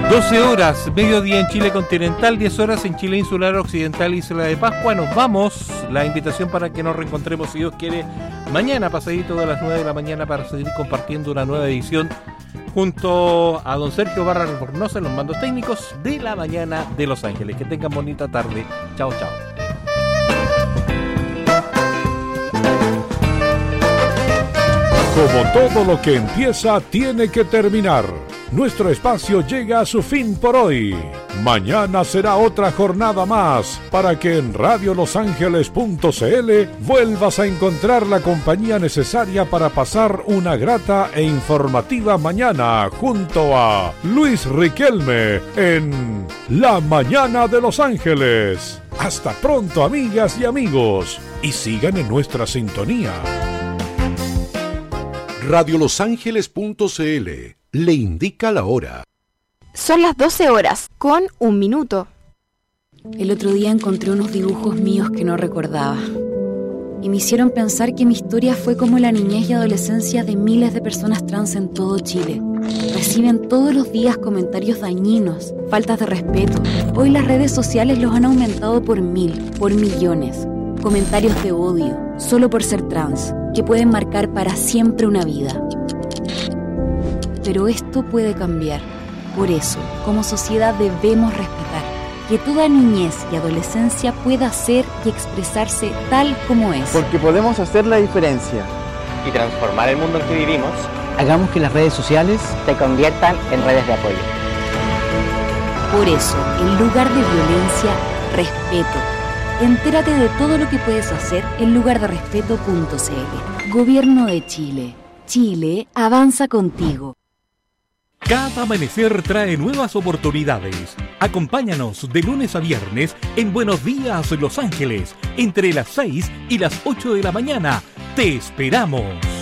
12 horas, mediodía en Chile continental, 10 horas en Chile insular occidental, Isla de Pascua. Nos vamos. La invitación para que nos reencontremos, si Dios quiere, mañana pasadito de las 9 de la mañana para seguir compartiendo una nueva edición junto a don Sergio Barra Albornoz en los mandos técnicos de La Mañana de Los Ángeles. Que tengan bonita tarde. Chao, chao. Como todo lo que empieza, tiene que terminar. Nuestro espacio llega a su fin por hoy. Mañana será otra jornada más para que en radiolosangeles.cl vuelvas a encontrar la compañía necesaria para pasar una grata e informativa mañana junto a Luis Riquelme en La Mañana de Los Ángeles. Hasta pronto, amigas y amigos, y sigan en nuestra sintonía. radiolosangeles.cl le indica la hora. Son las 12 horas, con 1 minuto. El otro día encontré unos dibujos míos que no recordaba. Y me hicieron pensar que mi historia fue como la niñez y adolescencia de miles de personas trans en todo Chile. Reciben todos los días comentarios dañinos, faltas de respeto. Hoy las redes sociales los han aumentado por 1000, por millones. Comentarios de odio, solo por ser trans, que pueden marcar para siempre una vida. Pero esto puede cambiar. Por eso, como sociedad debemos respetar que toda niñez y adolescencia pueda ser y expresarse tal como es. Porque podemos hacer la diferencia y transformar el mundo en que vivimos. Hagamos que las redes sociales se conviertan en redes de apoyo. Por eso, en lugar de violencia, respeto. Entérate de todo lo que puedes hacer en lugarderespeto.cl. Gobierno de Chile. Chile avanza contigo. Cada amanecer trae nuevas oportunidades. Acompáñanos de lunes a viernes en Buenos Días Los Ángeles, entre las 6 y las 8 de la mañana. ¡Te esperamos!